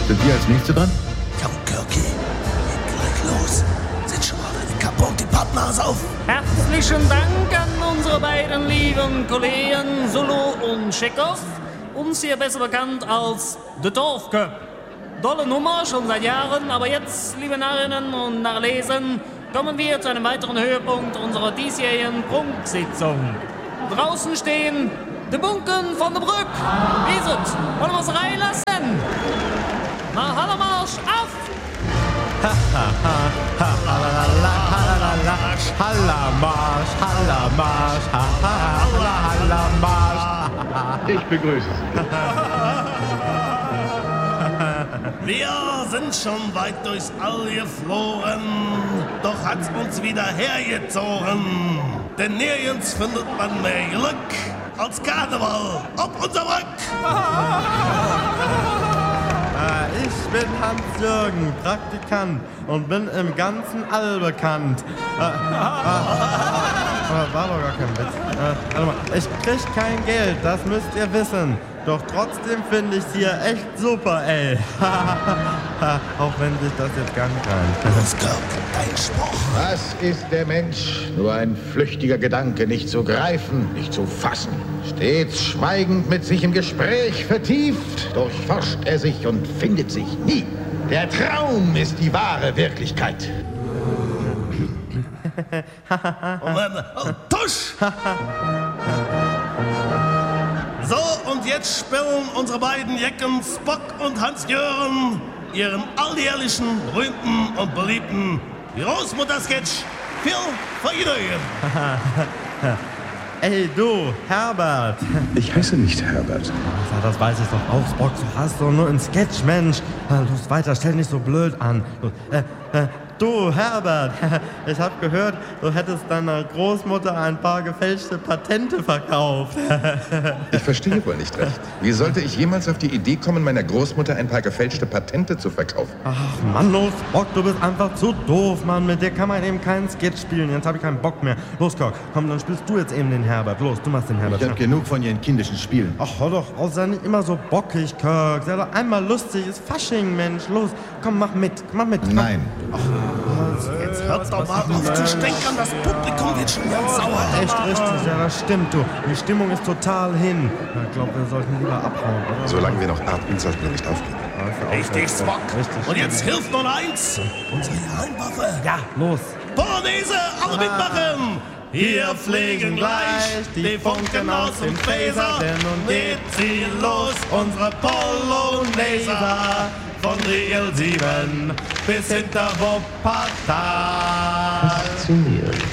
Sind wir als Nächste dran? Komm, Kirky, geht gleich los. Setz schon mal deine Kappe und die Pappnase auf. Herzlichen Dank an unsere beiden lieben Kollegen Sulu und Tschechow, uns hier besser bekannt als The Dorfke. Tolle Nummer, schon seit Jahren, aber jetzt, liebe Narrinnen und Narrlesen, kommen wir zu einem weiteren Höhepunkt unserer diesjährigen Prunksitzung. Draußen stehen die Bunken von der Brück. Wie ist es? Wollen wir es reinlassen? Na, Hallermarsch, auf! Hallermarsch, Hallermarsch, Hallermarsch. Ich begrüße Sie. Wir sind schon weit durchs All geflogen, doch hat's uns wieder hergezogen. Denn nirgends findet man mehr Glück als Karneval auf unserem Rück. Ich bin Hans-Jürgen, Praktikant und bin im ganzen All bekannt. War doch gar kein Witz. Warte mal, ich krieg kein Geld, das müsst ihr wissen. Doch trotzdem finde ich's hier echt super, ey. Auch wenn sich das jetzt gar nicht reimt. Los, Kirk, dein Spruch. Was ist der Mensch? Nur ein flüchtiger Gedanke, nicht zu greifen, nicht zu fassen. Stets schweigend mit sich im Gespräch vertieft, durchforscht er sich und findet sich nie. Der Traum ist die wahre Wirklichkeit. Und dann, Tusch! So, und jetzt spielen unsere beiden Jecken Spock und Hans-Jürgen ihren alljährlichen, berühmten und beliebten Großmutter-Sketch Viel Vergnügen. Ey, du, Herbert. Ich heiße nicht Herbert. Das weiß ich doch auch, Spock. Du hast doch nur einen Sketch, Mensch. Los, weiter, stell nicht so blöd an. Du, Herbert, ich hab gehört, du hättest deiner Großmutter ein paar gefälschte Patente verkauft. Ich verstehe wohl nicht recht. Wie sollte ich jemals auf die Idee kommen, meiner Großmutter ein paar gefälschte Patente zu verkaufen? Ach, Mann, los, Spock, du bist einfach zu doof, Mann. Mit dir kann man eben keinen Sketch spielen. Jetzt hab ich keinen Bock mehr. Los, Kirk, komm, dann spielst du jetzt eben den Herbert. Los, du machst den Herbert. Ich hab genug von Ihren kindischen Spielen. Ach, hör doch auf, sei nicht immer so bockig, Kirk. Sei doch einmal lustig, ist Fasching, Mensch. Los, komm, mach mit, komm. Nein. Jetzt hört doch mal auf zu stänkern, das Publikum wird schon ganz sauer. Echt richtig, ja, das stimmt, du. Die Stimmung ist total hin. Ich glaube, wir sollten lieber abhauen, oder? Solange wir noch atmen, sollten wir nicht aufgeben. Richtig, Spock. Richtig. Und jetzt hilft nur eins. Unsere Geheimwaffe. Ja, los. Polonaise, alle mitmachen. Hier fliegen gleich die Funken aus dem Phaser. Denn nun geht sie los, unsere Polonaise. Von Riegel 7 bis hinter Wuppertal. Faszinierend.